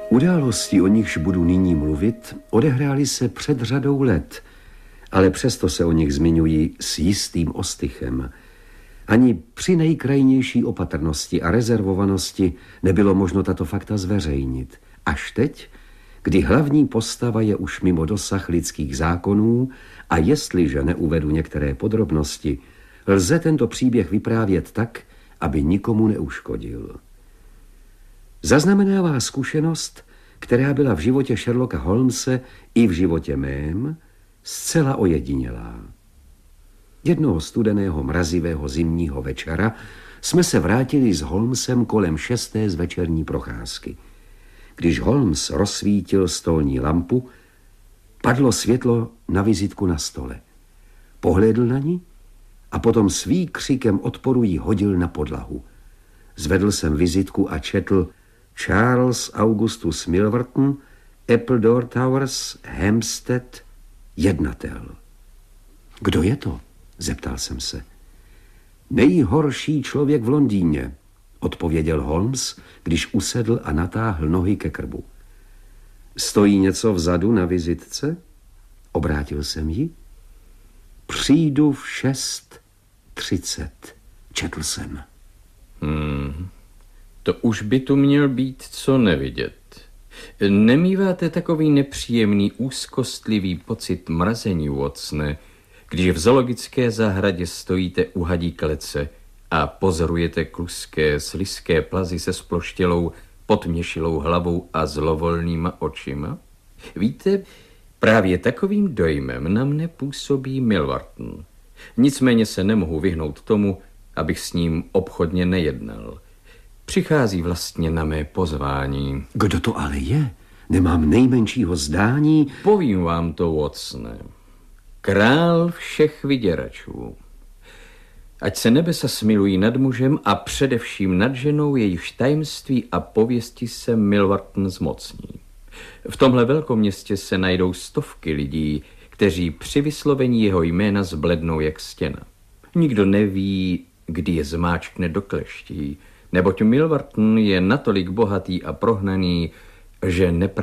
Události, o nichž budu nyní mluvit, odehrály se před řadou let, ale přesto se o nich zmiňuji s jistým ostychem. Ani při nejkrajnější opatrnosti a rezervovanosti nebylo možno tato fakta zveřejnit. Až teď, kdy hlavní postava je už mimo dosah lidských zákonů a jestliže neuvedu některé podrobnosti, lze tento příběh vyprávět tak, aby nikomu neuškodil. Zaznamenává zkušenost, která byla v životě Sherlocka Holmese i v životě mém zcela ojedinělá. Jednoho studeného mrazivého zimního večera jsme se vrátili s Holmesem kolem 6. z večerní procházky. Když Holmes rozsvítil stolní lampu, padlo světlo na vizitku na stole. Pohlédl na ní a potom s výkřikem odporu ji hodil na podlahu. Zvedl jsem vizitku a četl Charles Augustus Milverton, Appledore Towers, Hampstead, jednatel. Kdo je to? Zeptal jsem se. Nejhorší člověk v Londýně, odpověděl Holmes, když usedl a natáhl nohy ke krbu. Stojí něco vzadu na vizitce? Obrátil jsem ji. Přijdu v 6:30, četl jsem. To už by tu měl být co nevidět. Nemíváte takový nepříjemný, úzkostlivý pocit mrazení, Watsone, když v zoologické zahradě stojíte u hadí klece a pozorujete kluské, slizké plazy se sploštělou, podměšilou hlavou a zlovolnýma očima? Víte, právě takovým dojmem na mne působí Milverton. Nicméně se nemohu vyhnout tomu, abych s ním obchodně nejednal. Přichází vlastně na mé pozvání. Kdo to ale je? Nemám nejmenšího zdání. Povím vám to, Watsone. Král všech vyděračů. Ať se nebesa smilují nad mužem a především nad ženou, jejichž tajemství a pověsti se Milverton zmocní. V tomhle velkoměstě se najdou stovky lidí, kteří při vyslovení jeho jména zblednou jak stěna. Nikdo neví, kdy je zmáčkne do kleští, neboť Milverton je natolik bohatý a prohnaný, že